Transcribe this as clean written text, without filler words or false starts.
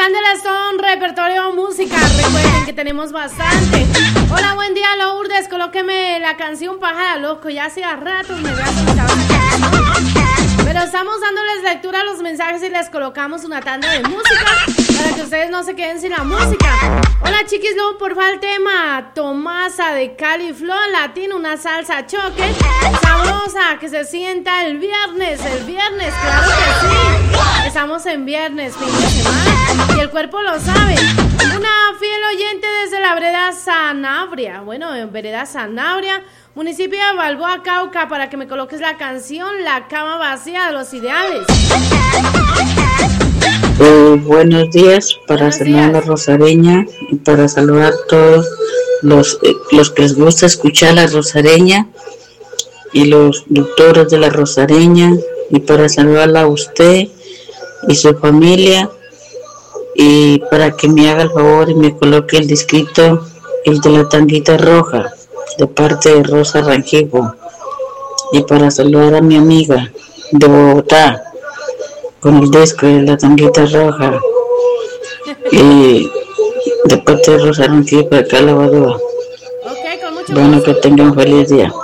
colocándoles todo un repertorio de música. Recuerden que tenemos bastante. Hola, buen día, Lourdes. Colóqueme la canción Pájaro Loco. Ya hacía rato me había soltado esa canción. Pero estamos dándoles lectura a los mensajes y les colocamos una tanda de música para que ustedes no se queden sin la música. Hola, chiquis, luego porfa el tema Tomasa de Cali Flow Latino, una salsa choque sabrosa que se sienta el viernes, claro que sí. Estamos en viernes, fin de semana, y el cuerpo lo sabe. Una fiel oyente desde la vereda Sanabria, vereda Sanabria, municipio de Balboa, Cauca, para que me coloques la canción La cama vacía de Los Ideales. Buenos días, para saludar a la Rosareña y para saludar a todos los que les gusta escuchar la Rosareña y los doctores de la Rosareña, y para saludarla a usted y su familia, y para que me haga el favor y me coloque el disquito, el de la tanguita roja, de parte de Rosa Rangel, y para saludar a mi amiga de Bogotá con el disco de la tanguita roja, y de parte de Rosa Rangel para acá la Badúa. Okay, con mucho bueno, gusto. que tengan un feliz día.